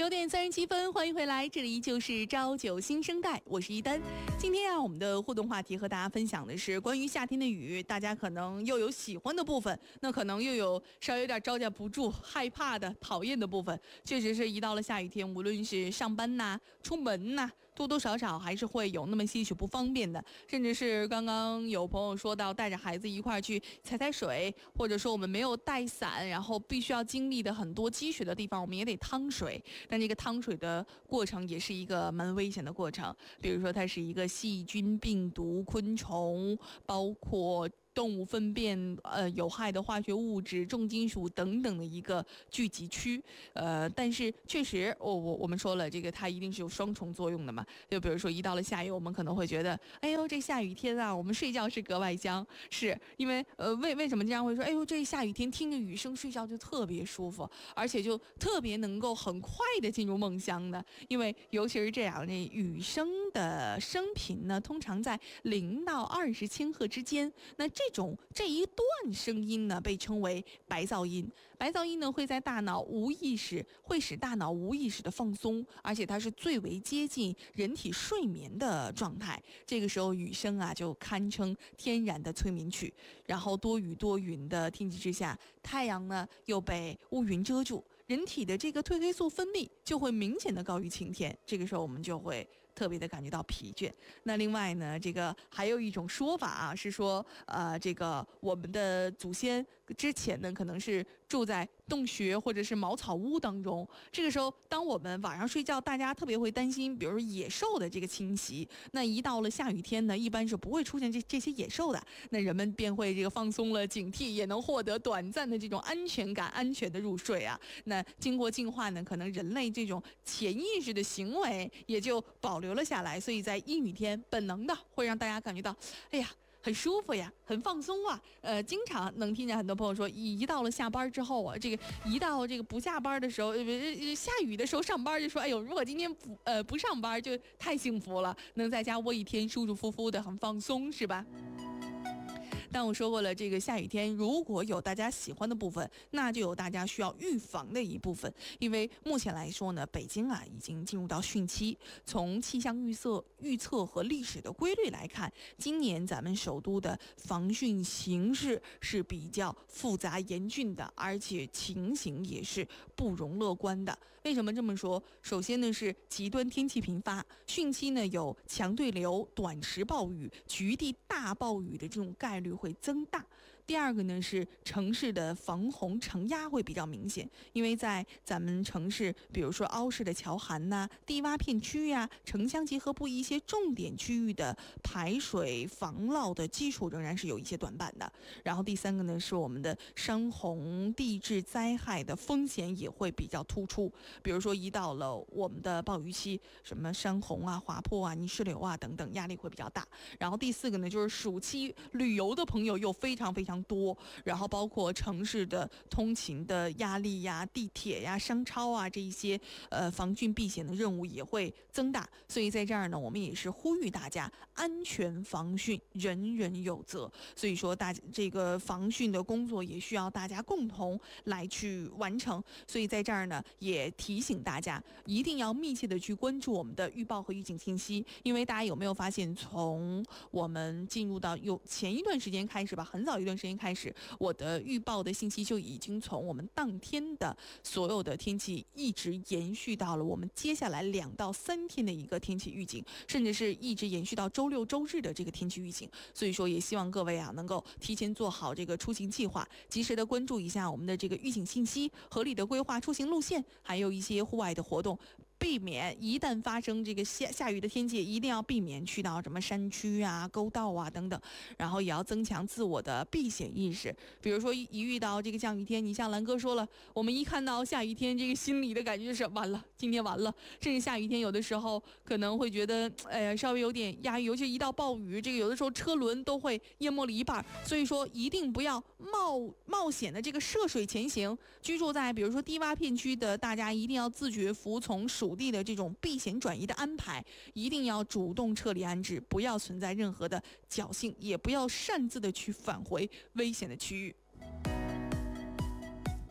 9点37分，欢迎回来，这里就是朝九新生代，我是一丹。今天我们的互动话题和大家分享的是关于夏天的雨，大家可能又有喜欢的部分，那可能又有稍微有点招架不住、害怕的、讨厌的部分。确实是一到了下雨天，无论是上班呐、出门呐，多多少少还是会有那么些许不方便的。甚至是刚刚有朋友说到带着孩子一块去踩水，或者说我们没有带伞，然后必须要经历的很多积雪的地方，我们也得趟水。但这个趟水的过程也是一个蛮危险的过程，比如说它是一个细菌、病毒、昆虫，包括动物粪便、有害的化学物质、重金属等等的一个聚集区。但是确实，我们说了，这个它一定是有双重作用的嘛。就比如说一到了下雨，我们可能会觉得，哎呦，这下雨天啊，我们睡觉是格外香，是因为为什么经常会说，哎呦，这下雨天听着雨声睡觉就特别舒服，而且就特别能够很快的进入梦乡的。因为尤其是这样，这雨声的声频呢，通常在0到20千赫之间。那这一段声音呢，被称为白噪音。白噪音呢，会使大脑无意识的放松，而且它是最为接近人体睡眠的状态。这个时候雨声啊，就堪称天然的催眠曲。然后多雨多云的天气之下，太阳呢又被乌云遮住，人体的这个褪黑素分泌就会明显的高于晴天。这个时候我们就会特别的感觉到疲倦。那另外呢，这个还有一种说法啊，是说这个我们的祖先之前呢，可能是住在洞穴或者是茅草屋当中。这个时候，当我们晚上睡觉，大家特别会担心，比如说野兽的这个侵袭。那一到了下雨天呢，一般是不会出现这些野兽的。那人们便会这个放松了警惕，也能获得短暂的这种安全感，安全的入睡啊。那经过进化呢，可能人类这种潜意识的行为也就保留了下来。所以在阴雨天，本能的会让大家感觉到，哎呀，很舒服呀，很放松啊。经常能听见很多朋友说，一到了下班之后啊，一到这个不下班的时候，下雨的时候上班就说，哎呦，如果今天不上班就太幸福了，能在家窝一天，舒舒服服的，很放松，是吧？但我说过了，这个下雨天如果有大家喜欢的部分，那就有大家需要预防的一部分。因为目前来说呢，北京啊已经进入到汛期。从气象预测和历史的规律来看，今年咱们首都的防汛形势是比较复杂严峻的，而且情形也是不容乐观的。为什么这么说？首先呢是极端天气频发，汛期呢有强对流、短时暴雨、局地大暴雨的这种概率会增大。第二个呢是城市的防洪承压会比较明显，因为在咱们城市，比如说凹式的桥涵呐、低洼片区呀、城乡结合部一些重点区域的排水防涝的基础仍然是有一些短板的。然后第三个呢是我们的山洪地质灾害的风险也会比较突出，比如说一到了我们的暴雨期，什么山洪啊、滑坡啊、泥石流啊等等，压力会比较大。然后第四个呢就是暑期旅游的朋友又非常非常多，然后包括城市的通勤的压力呀、地铁呀、商超啊这一些防汛避险的任务也会增大。所以在这儿呢，我们也是呼吁大家安全防汛，人人有责。所以说这个防汛的工作也需要大家共同来去完成。所以在这儿呢，也提醒大家一定要密切的去关注我们的预报和预警信息。因为大家有没有发现，从我们进入到前一段时间开始吧，很早一段时间开始，我的预报的信息就已经从我们当天的所有的天气一直延续到了我们接下来2到3天的一个天气预警，甚至是一直延续到周六周日的这个天气预警。所以说也希望各位啊能够提前做好这个出行计划，及时的关注一下我们的这个预警信息，合理的规划出行路线，还有一些户外的活动。避免一旦发生这个下雨的天气，一定要避免去到什么山区啊、沟道啊等等，然后也要增强自我的避险意识。比如说一遇到这个降雨天，你像兰哥说了，我们一看到下雨天，这个心里的感觉就是完了，今天完了。甚至下雨天有的时候可能会觉得，稍微有点压抑，尤其一到暴雨，这个有的时候车轮都会淹没了一半。所以说一定不要冒险的这个涉水前行。居住在比如说低洼片区的大家，一定要自觉服从属地的这种避险转移的安排，一定要主动撤离安置，不要存在任何的侥幸，也不要擅自的去返回危险的区域。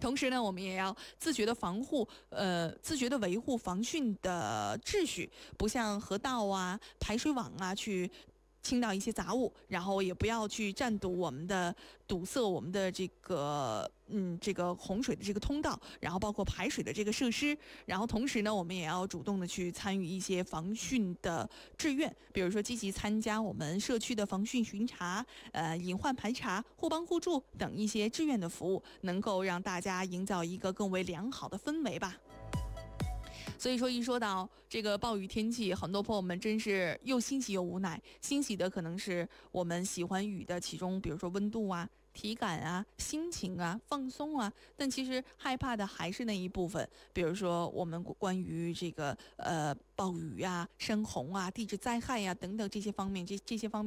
同时呢，我们也要自觉的自觉的维护防汛的秩序，不像河道啊、排水网啊去倾倒一些杂物，然后也不要去堵塞我们的这个洪水的这个通道，然后包括排水的这个设施，然后同时呢，我们也要主动的去参与一些防汛的志愿，比如说积极参加我们社区的防汛巡查、隐患排查、互帮互助等一些志愿的服务，能够让大家营造一个更为良好的氛围吧。所以说，一说到这个暴雨天气，很多朋友们真是又欣喜又无奈。欣喜的可能是我们喜欢雨的其中，比如说温度啊、体感啊、心情啊、放松啊。但其实害怕的还是那一部分，比如说我们关于这个暴雨啊、山洪啊、地质灾害呀、等等这些方面，这些方面。